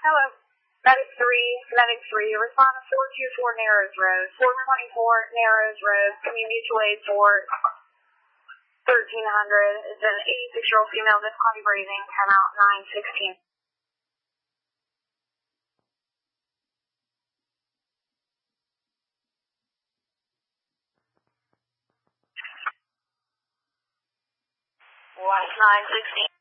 Hello. Medic 3, respond to 424 Narrows Road, 424 Narrows Road, community mutual aid for 1300. It's an 86-year-old female, difficulty breathing, time out 916. Watch 916.